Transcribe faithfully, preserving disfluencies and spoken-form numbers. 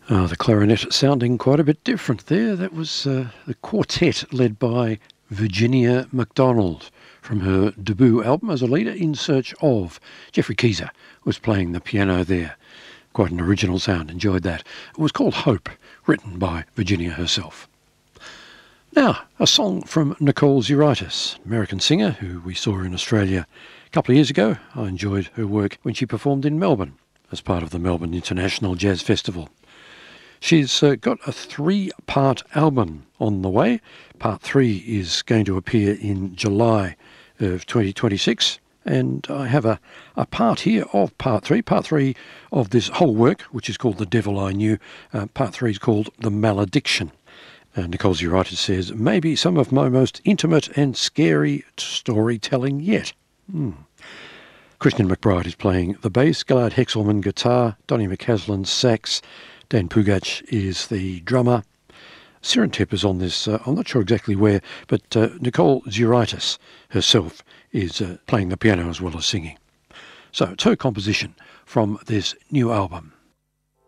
Oh, the clarinet sounding quite a bit different there. That was uh, the quartet led by Virginia McDonald from her debut album as a leader in search of. Jeffrey Keezer was playing the piano there. Quite an original sound, enjoyed that. It was called Hope, written by Virginia herself. Now, a song from Nicole Zuraitis, American singer who we saw in Australia a couple of years ago. I enjoyed her work when she performed in Melbourne as part of the Melbourne International Jazz Festival. She's uh, got a three-part album on the way. Part three is going to appear in July of twenty twenty-six. And I have a, a part here of part three. Part three of this whole work, which is called The Devil I Knew. Uh, part three is called The Malediction. Uh, Nicole Zuraitis says, maybe some of my most intimate and scary storytelling yet. Hmm. Christian McBride is playing the bass, Gillard Hexelman guitar, Donny McCaslin sax, Dan Pugac is the drummer. Sirentep is on this, uh, I'm not sure exactly where, but uh, Nicole Zuraitis herself is uh, playing the piano as well as singing. So it's her composition from this new album.